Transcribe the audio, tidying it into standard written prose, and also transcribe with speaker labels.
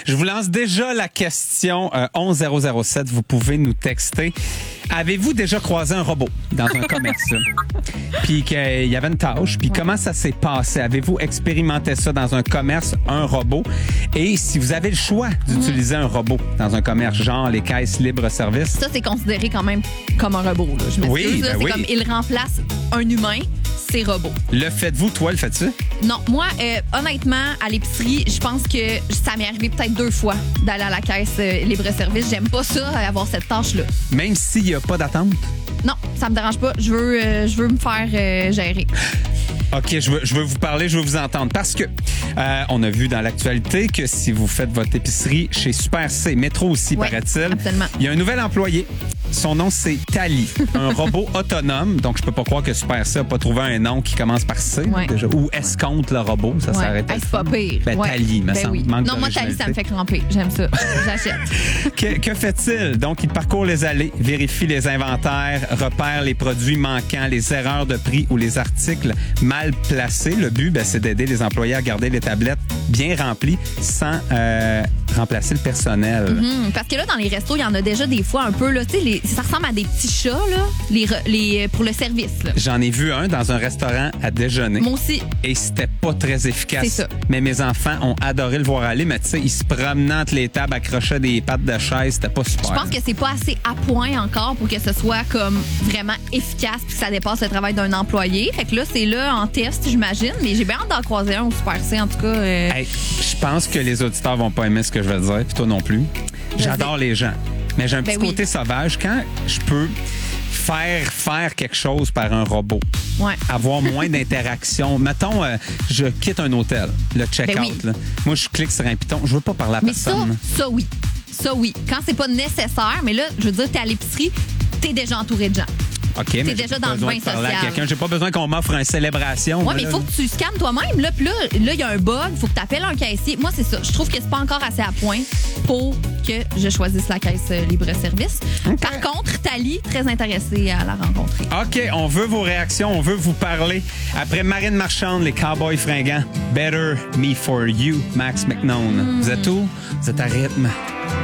Speaker 1: Je vous lance déjà la question 11007. Vous pouvez nous texter. Avez-vous déjà croisé un robot dans un commerce? Puis qu'il y avait une tâche. Puis comment ça s'est passé? Avez-vous expérimenté ça dans un commerce, un robot? Et si vous avez le choix d'utiliser un robot dans un commerce, genre les caisses libre-service?
Speaker 2: Ça, c'est considéré quand même comme un robot. Là. Je m'excuse, là, c'est comme il remplace un humain, c'est robot.
Speaker 1: Le faites-vous? Toi, le fais-tu?
Speaker 2: Non, moi, honnêtement, à l'épicerie, je pense que ça m'est arrivé peut-être 2 fois d'aller à la caisse libre-service. J'aime pas ça, avoir cette tâche-là.
Speaker 1: Même s'il n'y a pas d'attente?
Speaker 2: Non, ça me dérange pas. Je veux me faire gérer.
Speaker 1: OK, je veux vous parler, je veux vous entendre. Parce que on a vu dans l'actualité que si vous faites votre épicerie chez Super C, Métro aussi,
Speaker 2: oui,
Speaker 1: paraît-il,
Speaker 2: absolument.
Speaker 1: il y a un nouvel employé. Son nom, c'est Tali, un robot autonome. Donc, je peux pas croire que Super C n'a pas trouvé un nom qui commence par C.
Speaker 2: Ouais.
Speaker 1: Déjà. Ou Escompte le robot, ça s'arrête.
Speaker 2: C'est pas pire.
Speaker 1: Ben,
Speaker 2: ouais.
Speaker 1: Tali, me semble.
Speaker 2: Oui. Non, moi, Tali, ça me fait cramper. J'aime ça. J'achète.
Speaker 1: Que fait-il? Donc, il parcourt les allées, vérifie les inventaires, repère les produits manquants, les erreurs de prix ou les articles mal placés. Le but, c'est d'aider les employés à garder les tablettes bien remplies sans remplacer le personnel.
Speaker 2: Parce que là, dans les restos, il y en a déjà des fois un peu, là, tu sais, ça ressemble à des petits chats, là, pour le service. Là.
Speaker 1: J'en ai vu un dans un restaurant à déjeuner.
Speaker 2: Moi aussi.
Speaker 1: Et c'était pas très efficace.
Speaker 2: C'est ça.
Speaker 1: Mais mes enfants ont adoré le voir aller, mais tu sais, ils se promenaient entre les tables, accrochaient des pattes de chaise, c'était pas super.
Speaker 2: Je pense que c'est pas assez à point encore pour que ce soit comme vraiment efficace puis que ça dépasse le travail d'un employé. Fait que là, c'est là en test, j'imagine, mais j'ai bien hâte d'en croiser un au Super C, en tout cas.
Speaker 1: Hey, je pense que les auditeurs vont pas aimer ce que je vais dire, puis toi non plus. J'adore les gens, mais j'ai un petit côté sauvage. Quand je peux faire quelque chose par un robot, avoir moins d'interaction. Mettons, je quitte un hôtel, le check-out. Là. Moi, je clique sur un piton, je veux pas parler à personne.
Speaker 2: Ça, oui. Ça, oui. Quand c'est pas nécessaire, mais là, je veux dire, t'es à l'épicerie, t'es déjà entouré de gens.
Speaker 1: OK, mais
Speaker 2: t'es déjà dans le bain social.
Speaker 1: J'ai pas besoin qu'on m'offre une célébration.
Speaker 2: Oui, mais il faut que tu scannes toi-même. Là, puis là, il y a un bug. Il faut que tu appelles un caissier. Moi, c'est ça. Je trouve que c'est pas encore assez à point pour que je choisisse la caisse libre-service. Okay. Par contre, Tali, très intéressée à la rencontrer.
Speaker 1: OK, on veut vos réactions. On veut vous parler. Après Marine Marchand, les Cowboys fringants, Better Me For You, Max McNone. Vous êtes où? Vous êtes à rythme.